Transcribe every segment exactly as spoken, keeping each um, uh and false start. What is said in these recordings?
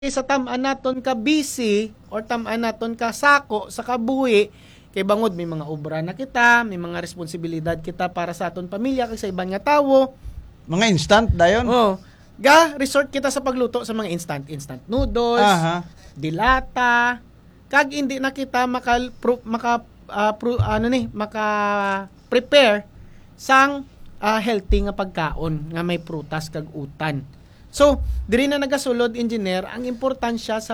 sa tam-an naton ka busy or tam-an naton ka sako sa kabuhi kay bangod may mga obra na kita, may mga responsibilidad kita para sa aton pamilya kay sa ibang nga tawo. Mga instant dayon. Oh, ga resort kita sa pagluto sa mga instant instant noodles, Aha. dilata. Kag hindi na kita maka maka uh, pro, ano ni, maka prepare sang uh, healthy nga pagkaon nga may prutas kag utan. So, diri na nagasulod, engineer, ang importansya sa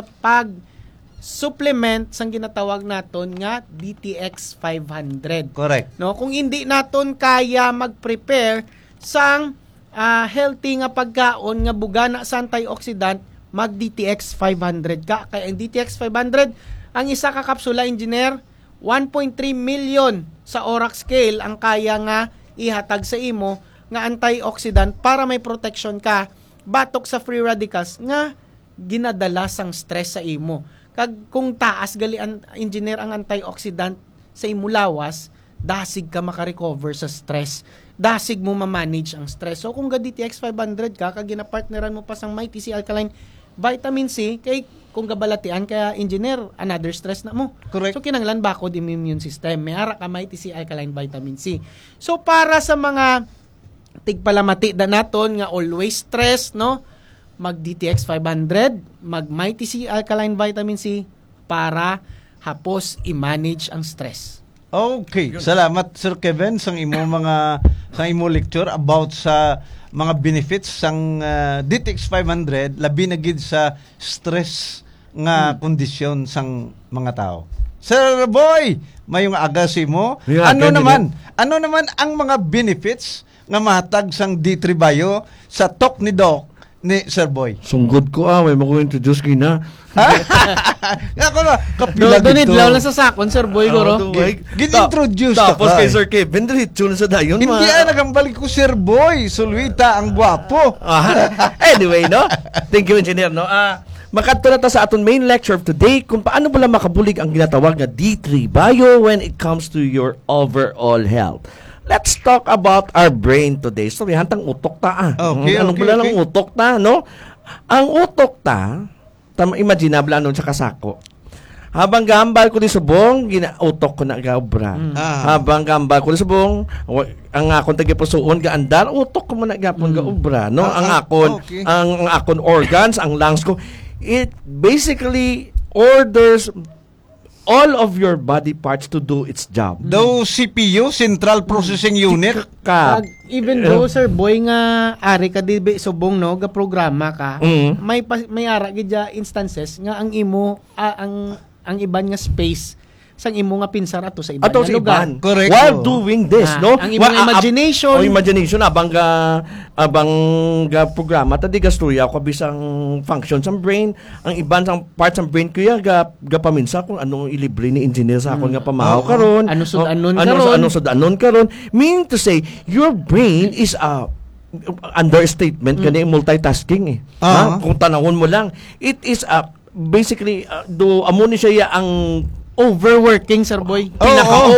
pag-supplement sang ginatawag naton nga D T X five hundred. Correct. No, kung hindi naton kaya mag-prepare sang uh, healthy nga pagkaon nga bugana sa antioxidant, mag D T X five hundred ka. Kaya ang D T X five hundred, ang isa ka kapsula, engineer, one point three million sa O R A C scale ang kaya nga ihatag sa imo nga antioxidant para may protection ka batok sa free radicals nga ginadala sang stress sa imo. Kag kung taas gali ang engineer ang antioxidant sa imo lawas, dasig ka makarecover sa stress. Dasig mo ma-manage ang stress. So kung ga D T X five hundred ka, kag ginapartneran mo pa sang Mighty C Alkaline Vitamin C, kay kung gabalatian kaya engineer, another stress na mo. Correct. So kinanglan bakod immune system. May ara ka Mighty C Alkaline Vitamin C. So para sa mga tigpalamati da naton nga always stress, no, mag D T X five hundred, mag Mighty C Alkaline Vitamin C para hapos i-manage ang stress. Okay, salamat Sir Kevin sang imo mga sang imo lecture about sa mga benefits sang uh, D T X five hundred labi na gid sa stress nga hmm. kondisyon sang mga tao. Sir Boy, mayong agasi mo. Yeah, ano ganyan naman? Ano naman ang mga benefits nga mahatag sang D three Bio sa talk ni Doc ni Sir Boy? Sunggod ko ah, may mag-introduce kayo na. Ako na, No, donid law lang sa sakon, Sir Boy, guro. Gin-introduce ka. Tapos kay Sir Kevin, diretso na sa dayon. Hindi ah, nagambalik ko Sir Boy. Sulwita, ang gwapo. Ah, anyway, no? Thank you, Engineer, no? Ah, makadto na ta sa aton main lecture of today kung paano pala makabulig ang ginatawag nga D three Bio when it comes to your overall health. Let's talk about our brain today. So, hantang utok ta ah. Okay, Anong okay, pala okay. ng utok ta, no? Ang utok ta, tama imaginable anon sa kasako. Habang gambal ko di subong, ginautok ko na gaobra. Mm. Ah. Habang gambal ko di subong, wa- ang akon tagipusoon ga andar, utok ko man gapon ga obra, no? Ah, ang ah, akon, okay. ang, ang akon organs, ang lungs ko, it basically orders all of your body parts to do its job. Though C P U, Central Processing Unit. Ka, Kag even though Sir Boy nga ari ka di subong no ga programa ka, Mm. may pa, may ara gid ja instances nga ang imo ah, ang ang iban nga space sang imo nga pinsar ato sa iban ato nga sa lugar. iban. Correct. While Oh. doing this, Ah, no? ang imong Wa- a- imagination. O imagination abang ga abang ga programa tadi ga storya ko bisang function sa brain, ang iban sang parts ng brain ko ya ga ga paminsa kung anong ilibre ni engineer sa akon nga pamahaw Oo. karon. Ano sud O, anon ano karon. sa ano sud anon karon. Meaning to say, your brain is a understatement kani multitasking eh. Ah. Ha? Kung tanawon mo lang, it is a basically uh, do amo ni siya ya ang Overworking, Sir Boy. Oo.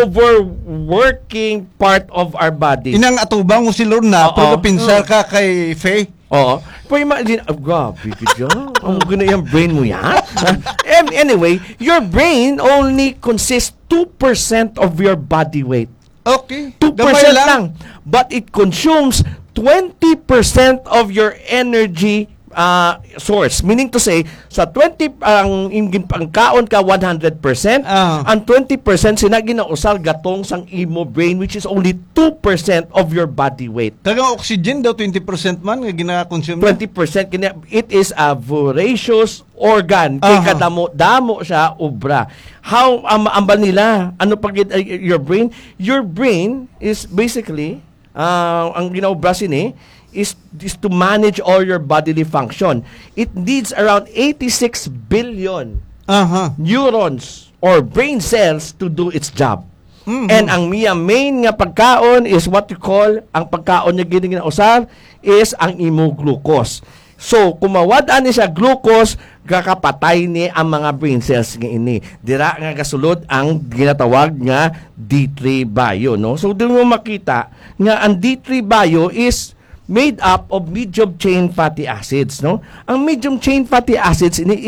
pinaka-overworking part of our body. Inang atubang mo si Lorna, Oo. pero pinsar ka kay Faye. Oo. Pero imagine, oh, grabe ka dyan. Ang gina yung brain mo yan. Em- anyway, your brain only consists two percent of your body weight. Okay. two Gamay percent lang. But it consumes twenty percent of your energy uh, source. Meaning to say, sa twenty, ang, ang, ang kaon ka one hundred percent, Ah. ang twenty percent sinaginausal gatong sang imo brain, which is only two percent of your body weight. Kagang oxygen daw, twenty percent man, nga gina-consume. twenty percent kini it is a voracious organ kay Aha. kadamo-damo siya obra. How um, ambal nila ano pag uh, your brain your brain is basically uh, ang ginaobra sini is is to manage all your bodily function. It needs around eighty-six billion Aha. neurons or brain cells to do its job. Mhm. And ang miya main nga pagkaon is what you call, ang pagkaon niya gini ginausar is ang imo glucose. So, kung mawad-an ni siya glucose, kakapatay ni ang mga brain cells nga ini. Dira nga gasulod ang ginatawag nga D three Bio, no? So, doon mo makita nga ang D three Bio is made up of medium chain fatty acids, no? Ang medium chain fatty acids ini